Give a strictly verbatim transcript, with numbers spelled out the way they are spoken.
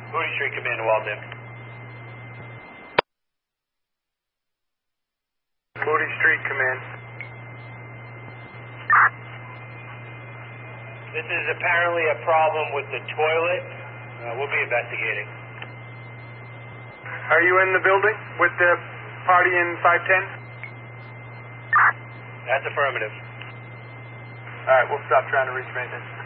Moody Street, Command Walden. Moody Street, Command. This is apparently a problem with the toilet. Uh, we'll be investigating. Are you in the building with the party in five ten? That's affirmative. All right, we'll stop trying to reach maintenance.